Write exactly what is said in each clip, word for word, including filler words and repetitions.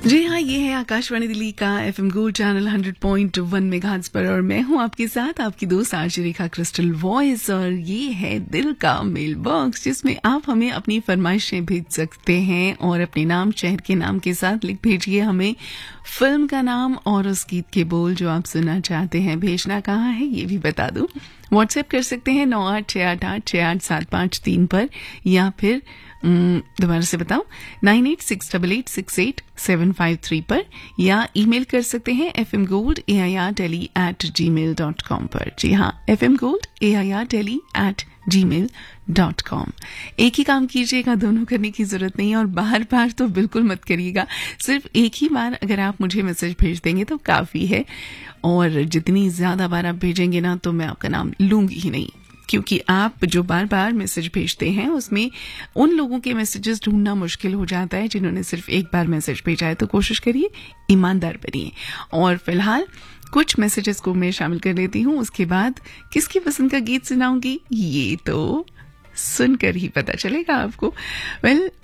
जी हाँ, ये है आकाशवाणी दिल्ली का FM gold channel hundred point one megahertz पर और मैं हूँ आपके साथ आपकी दोस्त आरजे रेखा क्रिस्टल वॉइस। और ये है दिल का मेल बॉक्स जिसमें आप हमें अपनी फरमाइशें भेज सकते हैं और अपने नाम शहर के नाम के साथ लिख भेजिए हमें फिल्म का नाम और उस गीत के बोल जो आप सुनना चाहते हैं। भेजना कहाँ है ये भी बता दूं। व्हाट्सएप कर सकते हैं नौ आठ छः आठ आठ छः आठ सात पाँच तीन पर या फिर दोबारा से बताओ nine eight six double eight six eight seven five three पर या ईमेल कर सकते हैं F M gold A I R daily eight ji mail dot com पर। जी हाँ, F M gold A I R daily eight ji mail dot com. एक ही काम कीजिएगा, दोनों करने की जरूरत नहीं है और बार बार तो बिल्कुल मत करिएगा। सिर्फ एक ही बार अगर आप मुझे मैसेज भेज देंगे तो काफी है और जितनी ज्यादा बार आप भेजेंगे ना तो मैं आपका नाम लूंगी ही नहीं, क्योंकि आप जो बार बार मैसेज भेजते हैं उसमें उन लोगों के मैसेजेस ढूंढना मुश्किल हो जाता है जिन्होंने सिर्फ एक बार मैसेज भेजा है। तो कोशिश करिए, ईमानदार बनिए। और फिलहाल कुछ मैसेजेस को मैं शामिल कर लेती हूँ, उसके बाद किसकी पसंद का गीत सुनाऊंगी ये तो सुनकर ही पता चलेगा आपको। वेल well,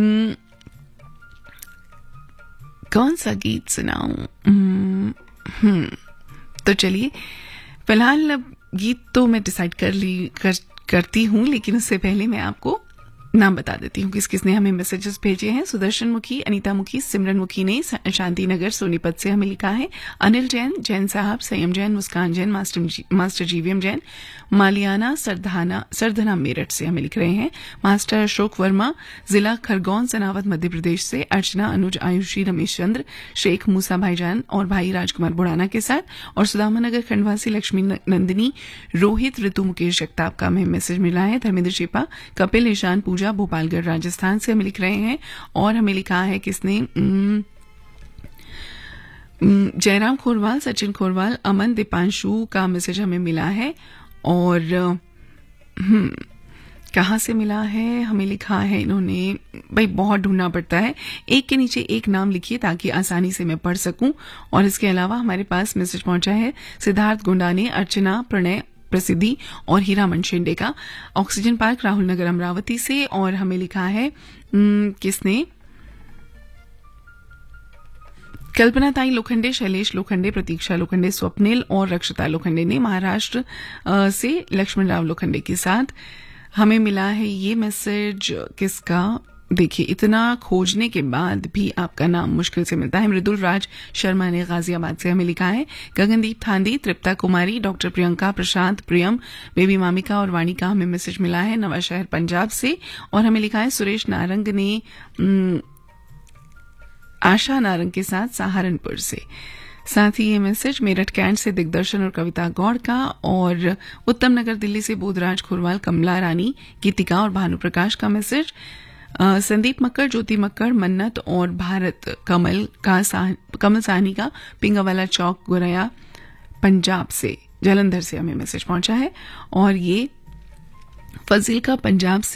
कौन सा गीत सुनाऊं? हम्म तो चलिए, फिलहाल गीत तो मैं डिसाइड कर ली कर, करती हूँ, लेकिन उससे पहले मैं आपको नाम बता देती हूँ किस किसने हमें मैसेजेस भेजे हैं। सुदर्शन मुखी, अनीता मुखी, सिमरन मुखी ने शांति नगर सोनीपत से हमें लिखा है। अनिल जैन, जैन साहब, संयम जैन, मुस्कान जैन, मास्टर जी, मास्टर जीवीएम जैन, मालियाना सरधाना सरधना मेरठ से हमें लिख रहे हैं। मास्टर अशोक वर्मा, जिला खरगोन सनावत मध्य प्रदेश से अर्चना, अनुज, आयुषी, रमेश चंद्र, शेख मूसा भाईजान और भाई राजकुमार बुढ़ाना के साथ, और सुदामा नगर खंडवासी लक्ष्मी नंदिनी, रोहित, ऋतु, मुकेश जगताप का हमें मैसेज मिला है। धर्मेंद्र शिपा, कपिल, ईशान, पूजा भोपालगढ़ राजस्थान से हमें लिख रहे हैं। और हमें लिखा है किसने, जयराम खोरवाल, सचिन खोरवाल, अमन, दीपांशु का मैसेज हमें मिला है। और हम्म कहाँ से मिला है, हमें लिखा है इन्होंने, भाई बहुत ढूंढना पड़ता है, एक के नीचे एक नाम लिखिए ताकि आसानी से मैं पढ़ सकूं। और इसके अलावा हमारे पास मैसेज पहुंचा है सिद्धार्थ गुंडाने, अर्चना, प्रणय प्रसिद्धि और हीरा मनशिंडे का, ऑक्सीजन पार्क, राहुल नगर, अमरावती से। और हमें लिखा है किसने, कल्पना ताई लोखंडे, शैलेश लोखंडे, प्रतीक्षा लोखंडे, स्वप्निल और रक्षिता लोखंडे ने महाराष्ट्र से लक्ष्मण राव लोखंडे के साथ हमें मिला है ये मैसेज। किसका, देखिए इतना खोजने के बाद भी आपका नाम मुश्किल से मिलता है। मृदुल राज शर्मा ने गाजियाबाद से हमें लिखा है। गगनदीप थांदी, तृप्ता कुमारी, डॉक्टर प्रियंका, प्रशांत, प्रियम, बेबी मामिका और वाणी का हमें मैसेज मिला है नवा शहर पंजाब से। और हमें लिखा है सुरेश नारंग ने आशा नारंग के साथ सहारनपुर से। साथ ही ये मैसेज मेरठ कैंट से दिग्दर्शन और कविता गौड़ का, और उत्तम नगर दिल्ली से बोधराज खुरवाल, कमला रानी, गीतिका और भानु प्रकाश का मैसेज। Uh, संदीप मक्कर, ज्योति मक्कर, मन्नत और भारत कमल का साह, कमल साहनी का पिंगावाला चौक, गुरैया पंजाब से, जलंधर से हमें मैसेज पहुंचा है। और ये फजील का पंजाब